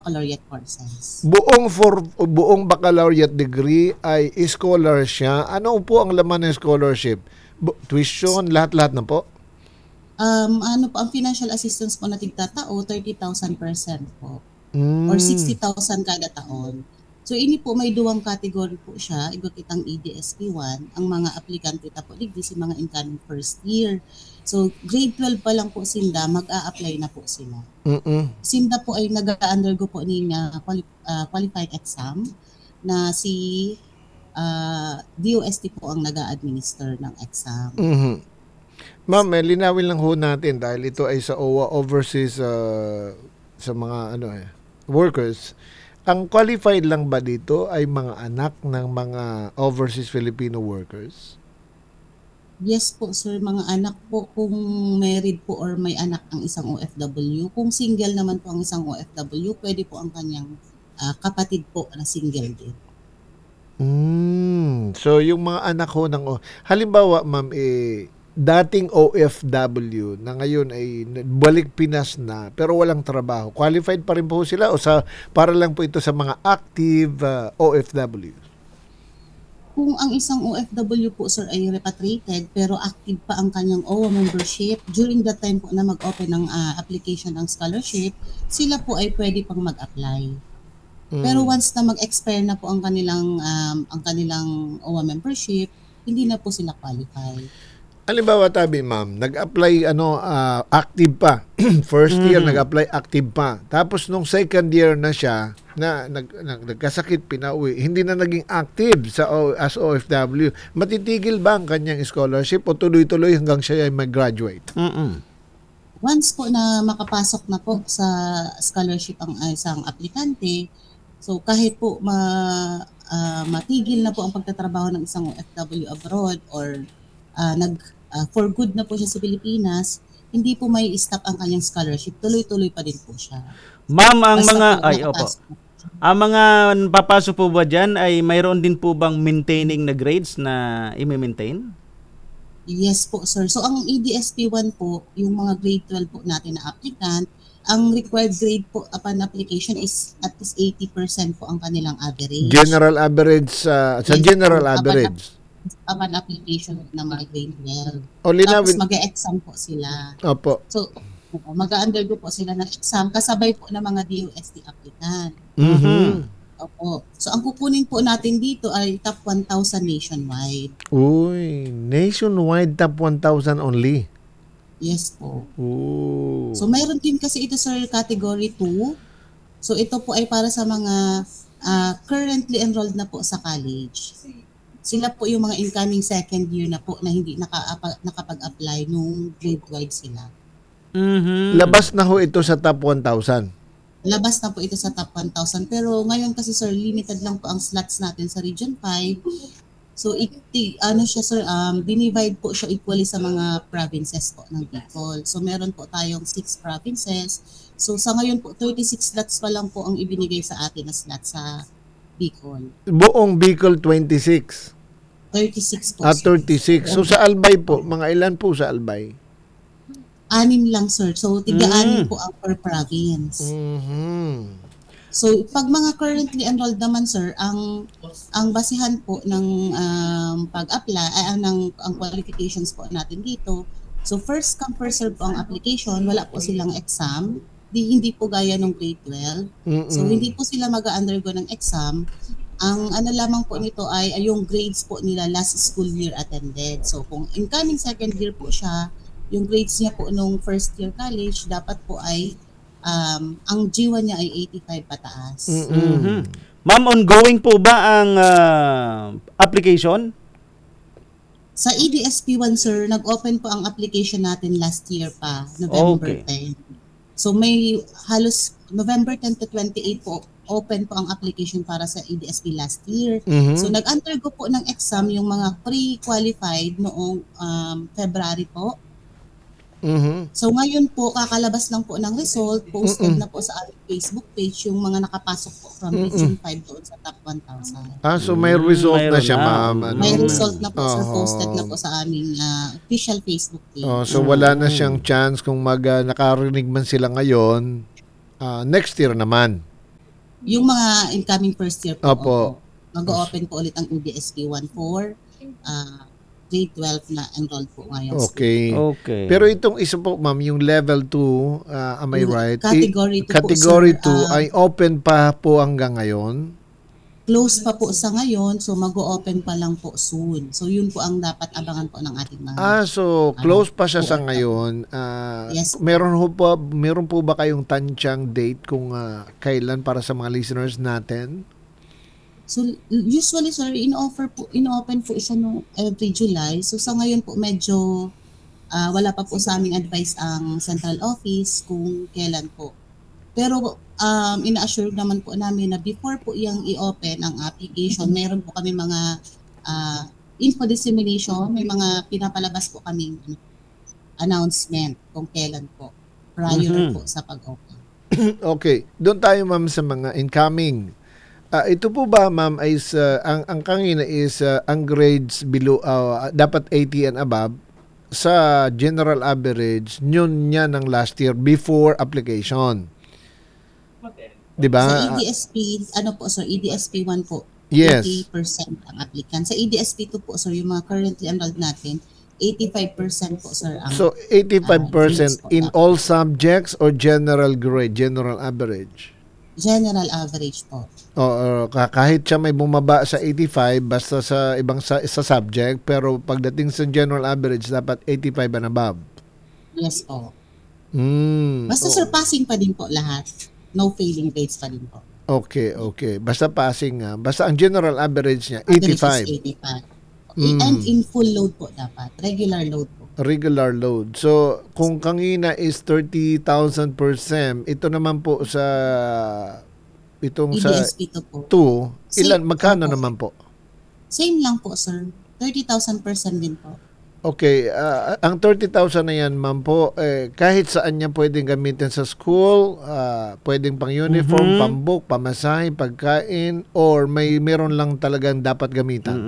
baccalaureate courses. Buong baccalaureate degree ay scholar siya. Ano po ang laman ng scholarship? Tuition, lahat-lahat na po? Ano po, ang financial assistance po na tigtatao, 30,000% po. Or Mm. 60,000 kada taon. So ini po may duwang category po siya, igo kitang EDSP1, ang mga aplikante ta po digdi si mga incoming first year. So grade 12 pa lang po sinda, mag-a-apply na po sila. Mm-mm. Sinda po ay nag-undergo po ni qualified exam na si DOST po ang nag-a-administer ng exam. Mhm. Ma'am, linawin lang ho natin dahil ito ay sa OWA overseas sa mga workers. Ang qualified lang ba dito ay mga anak ng mga overseas Filipino workers? Yes po sir, mga anak po kung married po or may anak ang isang OFW. Kung single naman po ang isang OFW, pwede po ang kanyang kapatid po na single din. So yung mga anak ho halimbawa ma'am dating OFW na ngayon ay balik Pinas na pero walang trabaho. Qualified pa rin po sila o para lang po ito sa mga active OFW? Kung ang isang OFW po sir ay repatriated pero active pa ang kanyang OWA membership, during that time po na mag-open ng application ng scholarship, sila po ay pwede pang mag-apply. Pero once na mag-expire na po ang kanilang OWA membership, hindi na po sila qualify. Halimbawa tabi ma'am, nag-apply active pa. First year nag-apply active pa. Tapos nung second year na siya nagkasakit, pinauwi, hindi na naging active as OFW. Matitigil ba ang kanyang scholarship o tuloy-tuloy hanggang siya ay mag-graduate? Once po na makapasok na po sa scholarship ang isang aplikante, so kahit po matigil na po ang pagtatrabaho ng isang OFW abroad or for good na po siya sa Pilipinas, hindi po may stop ang kanyang scholarship. Tuloy-tuloy pa din po siya. Ma'am, ang Basta mga po ay opo. nakapasok na po siya. Ang mga papasok po ba diyan ay mayroon din po bang maintaining na grades na i-maintain? Yes po, sir. So ang EDSP1 po, yung mga grade 12 po natin na applicant, ang required grade po upon application is at least 80% po ang kanilang average. General average sa Yes, general upon average. Upon application ng mga grade 12. O Tapos linawin. mag-e-exam po sila. Opo. So, mag-undergo po sila ng exam kasabay po ng mga DOST applicant. Mhm. Opo. So, ang kukunin po natin dito ay top 1,000 nationwide. Uy, nationwide top 1,000 only. Yes po. Ooh. So, mayroon din kasi ito sir category 2. So, ito po ay para sa mga currently enrolled na po sa college. Sila po yung mga incoming second year na po na hindi nakapag-apply nung grade 12 sila. Labas na ho ito sa top 1,000. Labas na po ito sa top 1,000. Pero ngayon kasi sir, limited lang po ang slots natin sa Region 5. So, siya sir, dinivide po siya equally sa mga provinces po ng Bicol. So, meron po tayong 6 provinces. So, sa ngayon po, 36 slots pa lang po ang ibinigay sa atin na slots sa Bicol. Buong Bicol 26. 36 po. At 36. So sa Albay po, mga ilan po sa Albay? 6 lang sir. So, tiga-6 po ang per province. Mhm. So, pag mga currently enrolled naman sir, ang basihan po ng pag-apply ang qualifications po natin dito. So, first come first serve po ang application, wala po silang exam. Hindi po gaya ng grade 12. So, hindi po sila mag-undergo ng exam. Ang ano lamang po nito ay yung grades po nila last school year attended. So, kung incoming second year po siya, yung grades niya po nung first year college, dapat po ay ang GWA niya ay 85 pataas. Ma'am, ongoing po ba ang application? Sa EDSP1 sir, nag-open po ang application natin last year pa, November Okay. 10. So may halos November 10 to 28 po, open po ang application para sa EDSP last year. So nag-undergo po ng exam yung mga pre-qualified noong February po. So ngayon po, kakalabas lang po ng result, posted na po sa aming Facebook page yung mga nakapasok po from Region 5 doon sa top 1,000. So may result na mayroon siya, na. ma'am. May result na po sir, posted na po sa aming official Facebook page. So wala na siyang chance kung nakarinig man sila ngayon, next year naman. Yung mga incoming first year po, Opo. mag-open po ulit ang EDSP 1-4, grade 12 na enrolled po ngayon. Okay. Okay. Pero itong isa po, ma'am, yung level 2, am I right? Category 2 po, Category sir. 2 ay open pa po hanggang ngayon? Close pa po sa ngayon, so mag-open pa lang po soon. So yun po ang dapat abangan po ng ating mga So close pa siya sa po. ngayon. Yes. Meron po ba kayong tansyang date kung kailan para sa mga listeners natin? So usually sir, in-open po siya no every July. So sa ngayon po medyo wala pa po sa aming advice ang central office kung kailan po. Pero ina-assure naman po namin na before po yung i-open ang application, meron po kami mga info dissemination, may mga pinapalabas po kaming announcement kung kailan po prior po sa pag-open. Okay. Doon tayo, ma'am, sa mga incoming. Ito po ba, ma'am, is ang kanina is ang grades below dapat 80 and above sa general average yun niya ng last year before application. 'Di ba? Sa EDSP, sir, EDSP 1 po, Yes. 80% ang applicant. Sa EDSP 2 po, sir, yung mga currently enrolled natin, 85% po, sir, ang So 85% grades po in dapat. all subjects or general grade, general average. General average po. O kahit siya may bumaba sa 85 basta sa ibang sa subject, pero pagdating sa general average dapat 85 and above. Yes po. Oo. Basta surpassing pa din po lahat. No failing grades pa din po. Okay. Basta passing nga. Basta ang general average niya, Average is 85. 85. And in full load po dapat. Regular load po. Regular load. So, kung kanina is 30,000 per sem, ito naman po sa itong sa EDSP 2 po. 2, ilan, magkano Opo. naman po? Same lang po, sir. 30,000% din po. Okay, ang 30,000 na yan, ma'am po, kahit saan niya pwedeng gamitin sa school, pwedeng pang uniform, pambuk, pamasahe, pagkain, or meron lang talagang dapat gamitan.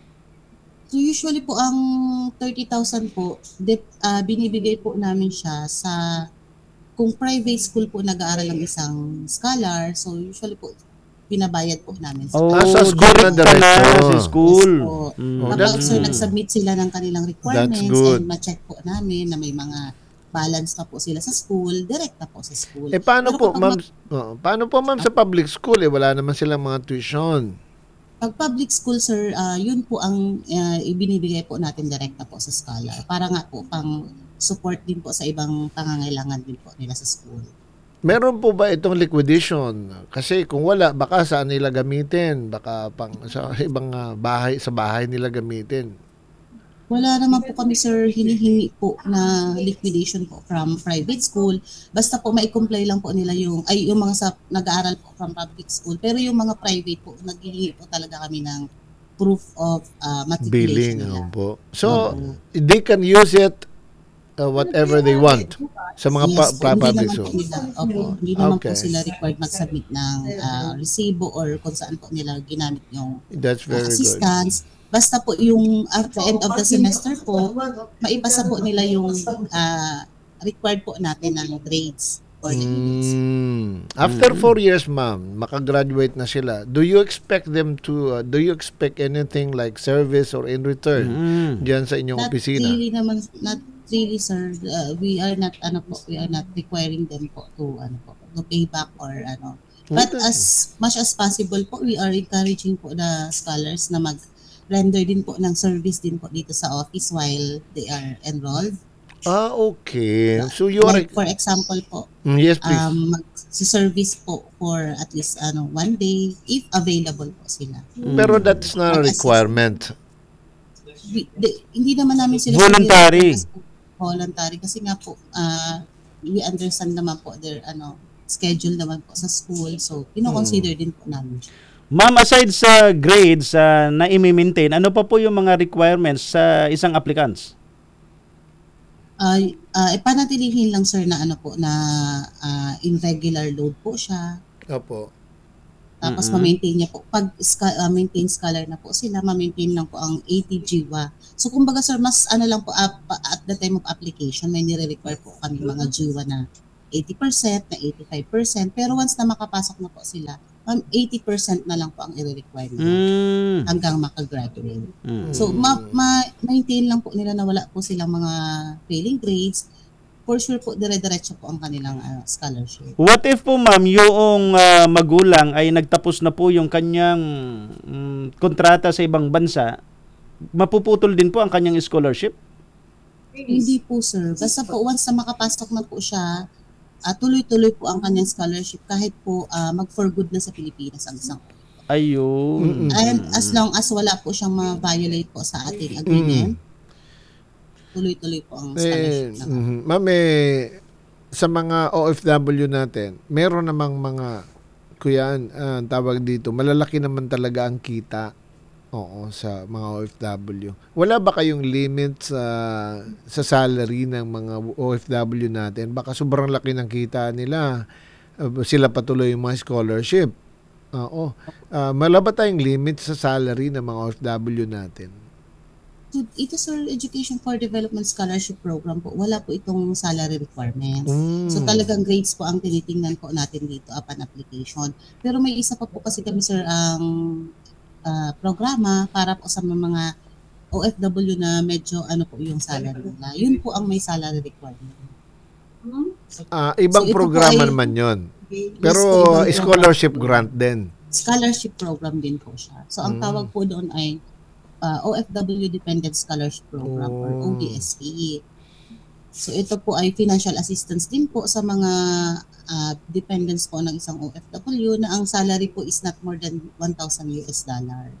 So usually po ang 30,000 po, binibigay po namin siya sa kung private school po nag-aaral ang isang scholar, so usually po binabayad po namin sa sa school na diretso. Sa school. Yes po. Oh, Kapag that's- sir nag-submit sila ng kanilang requirements That's good. and ma-check po namin na may mga balance pa po sila sa school, direct na po sa school. Paano Pero po, kapag ma'am? Paano po, ma'am, sa public school? Wala naman silang mga tuition. Pag public school, sir, yun po ang ibinibigay po natin direct na po sa scholar. Para nga po pang support din po sa ibang pangangailangan din po nila sa school. Meron po ba itong liquidation? Kasi kung wala, baka saan nila gamitin? Baka pang sa ibang sa bahay nila gamitin. Wala naman po kami, sir, hinihingi po na liquidation po from private school. Basta po mai-comply lang po nila yung mga nag-aaral po from public school. Pero yung mga private po, naghihingi po talaga kami ng proof of Billing. matriculation nila. Po. So, they can use it whatever they want sa mga Yes po, public hindi naman school. po nila, hindi naman po Okay. sila required mag-submit ng resibo or kung saan po nila ginamit yung That's very good. assistance. Basta po yung at the end of the semester po, maipasa po nila yung required po natin ng grades for the grades. After 4 years, ma'am, makagraduate na sila. Do you expect them to, do you expect anything like service or in return diyan sa inyong Not opisina? really naman, not really, sir. We are not requiring them po to pay back or ano. But Okay. as much as possible po, we are encouraging po the scholars na mag-render din po ng service din po dito sa office while they are enrolled. Okay. So you are, Like for example po, yes, please. mag-service po for at least 1 day if available po sila. Pero that's not a requirement. Hindi naman namin sila Voluntary. voluntary kasi nga po we understand naman po their schedule naman po sa school, so kino-consider din po namin. Ma'am, aside sa grades na i-maintain, ano pa po yung mga requirements sa isang applicants? Ipanatilihin lang, sir, na na in regular load po siya. Opo. Tapos ma-maintain niya po. Pag maintain scholar na po sila, ma-maintain lang po ang 80 GWA. So kumbaga, sir, mas lang po at the time of application, may nire-require po kami mga GWA na 80%, na 85%. Pero once na makapasok na po sila, 80% na lang po ang i-require nila hanggang makagraduate. So, maintain lang po nila na wala po silang mga failing grades. For sure po, dire-diretso po ang kanilang scholarship. What if po ma'am, yung magulang ay nagtapos na po yung kanyang kontrata sa ibang bansa, mapuputol din po ang kanyang scholarship? Hindi po, sir. Basta po, once na makapasok na po siya, tuloy-tuloy po ang kanyang scholarship kahit po mag-for good na sa Pilipinas ang isang. Ayun. And as long as wala po siyang ma-violate po sa ating agreement, tuloy-tuloy po ang scholarship. Ma'am, sa mga OFW natin, meron namang mga, kuya, tawag dito, malalaki naman talaga ang kita. Oo, sa mga OFW. Wala ba kayong limit sa salary ng mga OFW natin? Baka sobrang laki ng kita nila. Sila patuloy yung mga scholarship. Oo. Wala ba tayong limit sa salary ng mga OFW natin? So, ito, sir, Education for Development Scholarship Program po, wala po itong salary requirements. So talagang grades po ang tinitingnan po natin dito upon application. Pero may isa pa po kasi kami, sir, ang programa para po sa mga OFW na medyo po yung salary nila. Yun po ang may salary requirement. Ibang So, ito po programa ay- naman yon. Yes Pero po, ibang scholarship grant din. Scholarship program din po siya. So ang tawag po doon ay OFW Dependent Scholarship Program or ODSP. So ito po ay financial assistance din po sa mga dependents po ng isang OFW na ang salary po is not more than $1,000.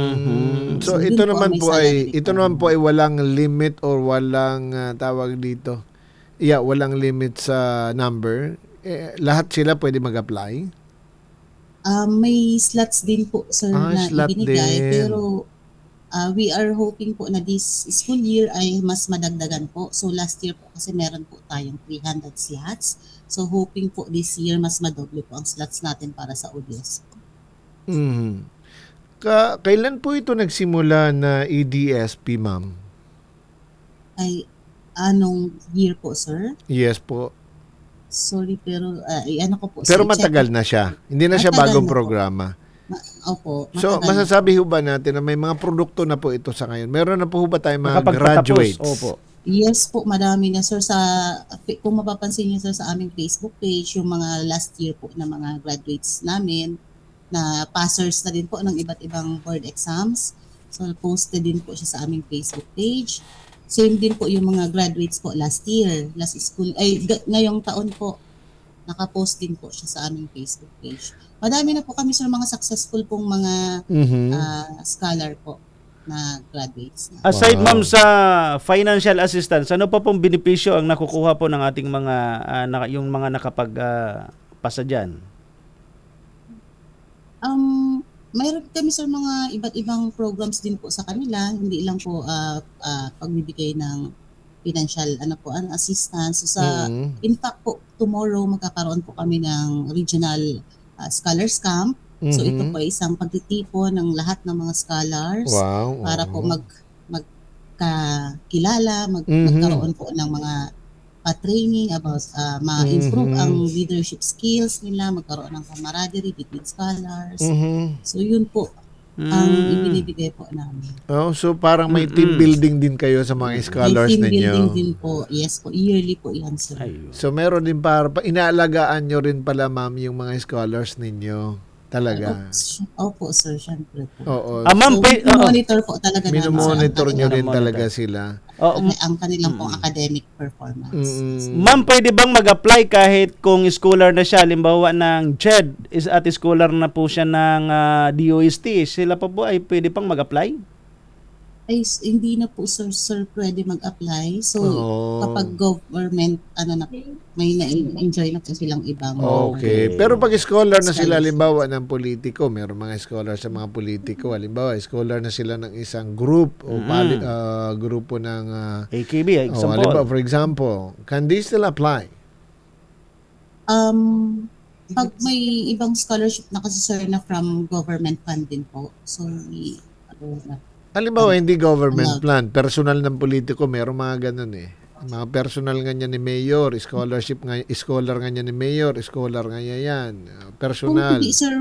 So So, ito yun po naman ang may po ay salary walang limit or walang tawag dito. Yeah, walang limit sa number. Lahat sila pwede mag-apply. May slots din po, sir, na slot ibinigay. din. Pero we are hoping po na this school year ay mas madagdagan po. So last year po kasi meron po tayong 300 slots. So hoping po this year mas madoble po ang slots natin para sa ODS. Kailan po ito nagsimula na EDSP, ma'am? Ay, anong year po, sir? Yes po. Sorry, pero ko po. Pero sir, matagal na siya. Hindi na siya Matagal bagong na po. programa. Opo. So, matagal na. masasabi ho ba natin na may mga produkto na po ito sa ngayon? Meron na po ba tayong mga Nakapagpatapos. graduates? Opo. Yes po, madami na, sir. Kung mapapansin niyo, sir, sa aming Facebook page, yung mga last year po na mga graduates namin, na passers na din po ng iba't ibang board exams. So, posted din po siya sa aming Facebook page. Same din po yung mga graduates po last year, last school, ngayong taon po, nakapost din po siya sa aming Facebook page. Madami na po kami, sir, mga successful pong mga scholar po na graduates. Aside Wow. ma'am sa financial assistance, ano pa pong benepisyo ang nakukuha po ng ating mga yung mga nakapag pasa diyan? Mayroon kami, sir, mga iba't ibang programs din po sa kanila, hindi lang po pagbibigay ng financial assistance. So in fact po, tomorrow magkakaroon po kami ng regional scholars camp. So ito po ay isang pagtitipon ng lahat ng mga scholars Wow. para po magkakilala, magkaroon po ng mga training about ma-improve ang leadership skills nila, magkaroon ng camaraderie between scholars. So yun po ang ibinibigay po namin. So parang may team building din kayo sa mga scholars May team building ninyo. din po. Yes po, yearly po yan, sir. Ayun. So meron din inaalagaan nyo rin pala, ma'am, yung mga scholars ninyo. Talaga. Opo, sir, syempre po. Oo. Ma'am, So, monitor po talaga namin, sir, Minomonitor nyo rin Minomonitor. talaga sila. ang kanilang pong academic performance. Ma'am, pwede bang mag-apply kahit kung scholar na siya, halimbawa ng JED at scholar na po siya ng DOST, sila pa po ay pwede pang mag-apply? Ay, hindi na po, sir, pwede mag-apply. So, kapag government, may na-enjoy na po silang ibang. Okay. Pero pag scholar na sila, Scholarship. halimbawa ng politiko, meron mga scholar sa mga politiko, halimbawa, scholar na sila ng isang group o grupo ng AKB, example. halimbawa, for example, can they still apply? Pag may ibang scholarship na kasi, sir, na from government fund din po. So, Halimbawa, hindi government plan, personal ng politiko, meron mga ganun eh. Mga personal nga niya ni Mayor, scholarship nga, scholar nga niya ni Mayor, scholar nga niya yan. Kung Personal. hindi sir